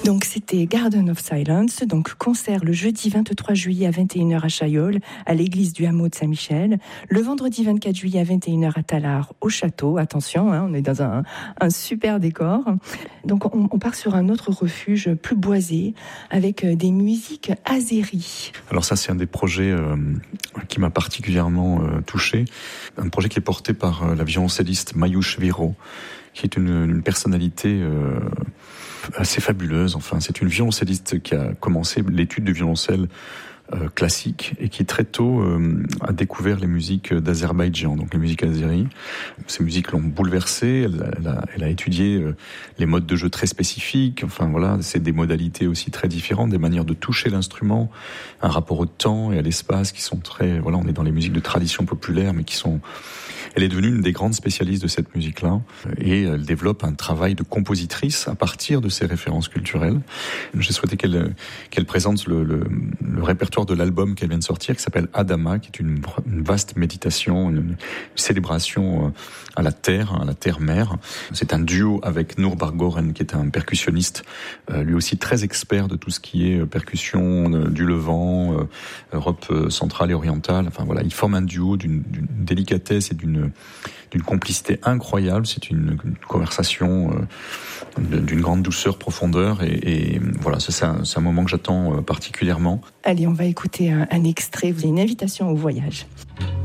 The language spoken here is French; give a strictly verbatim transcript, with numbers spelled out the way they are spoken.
Donc c'était Garden of Silence, donc concert le jeudi vingt-trois juillet à vingt et une heures à Chaillol, à l'église du hameau de Saint-Michel, le vendredi vingt-quatre juillet à vingt et une heures à Tallard, au château. Attention, hein, on est dans un, un super décor. Donc on, on part sur un autre refuge plus boisé, avec des musiques azéries. Alors ça, c'est un des projets euh, qui m'a particulièrement euh, touché. Un projet qui est porté par euh, la violoncelliste Mayush Viro, qui est une, une personnalité euh, assez fabuleuse. Enfin, c'est une violoncelliste qui a commencé l'étude du violoncelle euh, classique et qui très tôt euh, a découvert les musiques d'Azerbaïdjan, donc les musiques azéries. Ces musiques l'ont bouleversée. Elle, elle, a, elle a étudié euh, les modes de jeu très spécifiques. Enfin voilà, c'est des modalités aussi très différentes, des manières de toucher l'instrument, un rapport au temps et à l'espace qui sont très. Voilà, on est dans les musiques de tradition populaire, mais qui sont. Elle est devenue une des grandes spécialistes de cette musique-là et elle développe un travail de compositrice à partir de ces références culturelles. J'ai souhaité qu'elle, qu'elle présente le, le, le répertoire de l'album qu'elle vient de sortir qui s'appelle Adama, qui est une, une vaste méditation, une, une célébration à la terre, à la terre-mère. C'est un duo avec Nour Bargoren qui est un percussionniste, lui aussi très expert de tout ce qui est percussion du Levant, Europe centrale et orientale. Enfin voilà, ils forment un duo d'une, d'une délicatesse et d'une d'une complicité incroyable. C'est une, une conversation euh, d'une grande douceur, profondeur et, et voilà, c'est un, c'est un moment que j'attends particulièrement. Allez, on va écouter un, un extrait, vous avez une invitation au voyage.